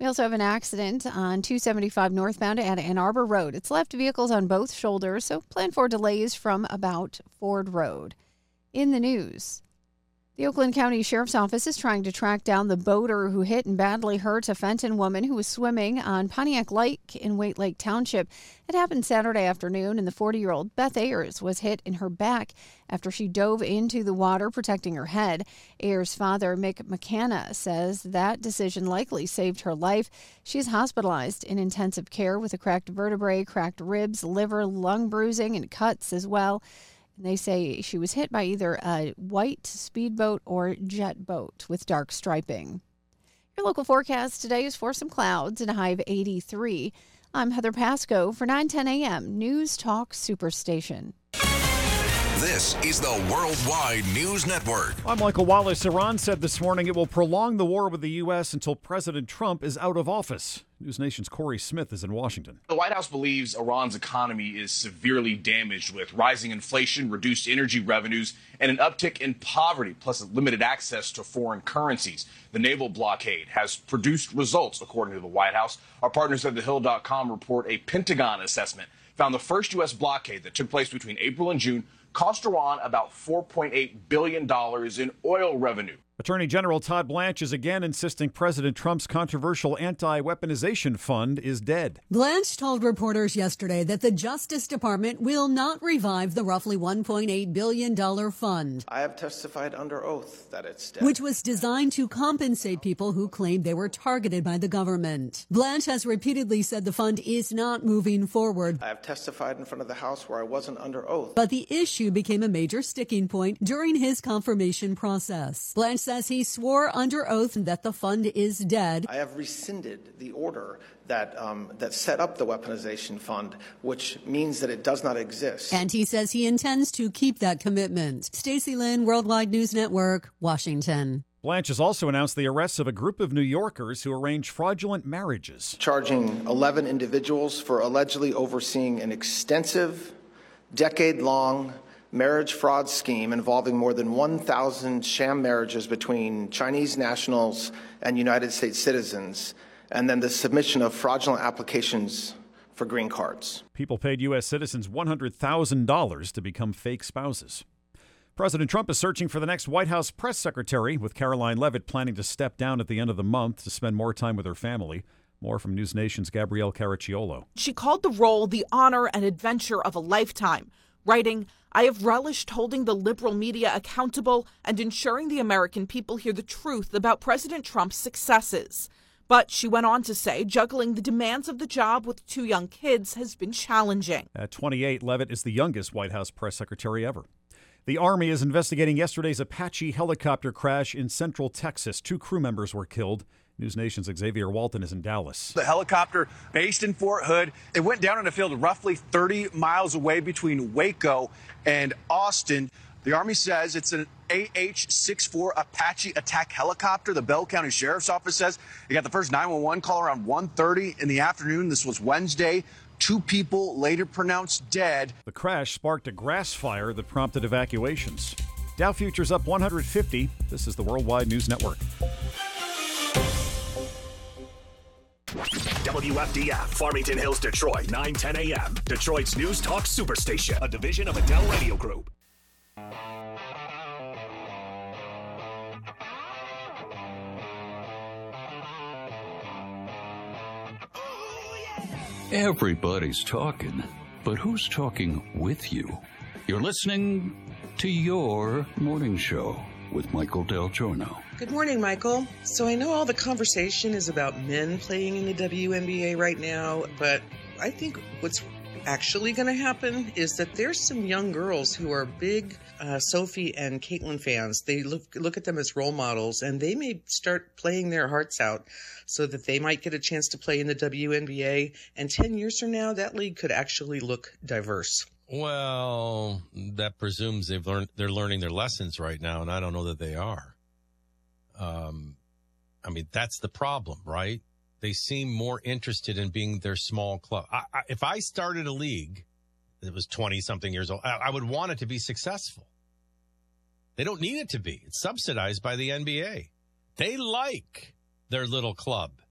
We also have an accident on 275 northbound at Ann Arbor Road. It's left vehicles on both shoulders, so plan for delays from about Ford Road. In the news, the Oakland County Sheriff's Office is trying to track down the boater who hit and badly hurt a Fenton woman who was swimming on Pontiac Lake in Waitt Lake Township. It happened Saturday afternoon, and the 40-year-old Beth Ayers was hit in her back after she dove into the water, protecting her head. Ayers' father, Mick McCanna, says that decision likely saved her life. She's hospitalized in intensive care with a cracked vertebrae, cracked ribs, liver, lung bruising, and cuts as well. They say she was hit by either a white speedboat or jet boat with dark striping. Your local forecast today is for some clouds and a high of 83. I'm Heather Pasco for 9:10 a.m. News Talk Superstation. This is the Worldwide News Network. I'm Michael Wallace. Iran said this morning it will prolong the war with the U.S. until President Trump is out of office. News Nation's Corey Smith is in Washington. The White House believes Iran's economy is severely damaged with rising inflation, reduced energy revenues, and an uptick in poverty, plus limited access to foreign currencies. The naval blockade has produced results, according to the White House. Our partners at TheHill.com report a Pentagon assessment found the first U.S. blockade that took place between April and June cost Iran about $4.8 billion in oil revenue. Attorney General Todd Blanche is again insisting President Trump's controversial anti-weaponization fund is dead. Blanche told reporters yesterday that the Justice Department will not revive the roughly $1.8 billion fund. I have testified under oath that it's dead. Which was designed to compensate people who claimed they were targeted by the government. Blanche has repeatedly said the fund is not moving forward. I have testified in front of the House where I wasn't under oath. But the issue became a major sticking point during his confirmation process. Blanche says he swore under oath that the fund is dead. I have rescinded the order that set up the weaponization fund, which means that it does not exist. And he says he intends to keep that commitment. Stacey Lynn, Worldwide News Network, Washington. Blanche has also announced the arrests of a group of New Yorkers who arranged fraudulent marriages. Charging 11 individuals for allegedly overseeing an extensive, decade-long marriage fraud scheme involving more than 1,000 sham marriages between Chinese nationals and United States citizens, and then the submission of fraudulent applications for green cards. People paid U.S. citizens $100,000 to become fake spouses. President Trump is searching for the next White House press secretary, with Caroline Leavitt planning to step down at the end of the month to spend more time with her family. More from News Nation's Gabrielle Caracciolo. She called the role the honor and adventure of a lifetime, writing, "I have relished holding the liberal media accountable and ensuring the American people hear the truth about President Trump's successes." But she went on to say juggling the demands of the job with 2 young kids has been challenging. At 28, Leavitt is the youngest White House press secretary ever. The Army is investigating yesterday's Apache helicopter crash in central Texas. 2 crew members were killed. News Nation's Xavier Walton is in Dallas. The helicopter based in Fort Hood, it went down in a field roughly 30 miles away between Waco and Austin. The Army says it's an AH-64 Apache attack helicopter. The Bell County Sheriff's Office says they got the first 911 call around 1:30 in the afternoon. This was Wednesday. 2 people later pronounced dead. The crash sparked a grass fire that prompted evacuations. Dow futures up 150. This is the Worldwide News Network. WFDF, Farmington Hills, Detroit, 9:10 a.m. Detroit's News Talk Superstation, a division of Adele Radio Group. Everybody's talking, but who's talking with you? You're listening to Your Morning Show with Michael Del Giorno. Good morning, Michael. So I know all the conversation is about men playing in the WNBA right now, but I think what's actually going to happen is that there's some young girls who are big Sophie and Caitlin fans. They look at them as role models, and they may start playing their hearts out so that they might get a chance to play in the WNBA. And 10 years from now, that league could actually look diverse. Well, that presumes they're learning their lessons right now, and I don't know that they are. I mean, that's the problem, right? They seem more interested in being their small club. If I started a league that was 20-something years old, I would want it to be successful. They don't need it to be. It's subsidized by the NBA. They like their little club.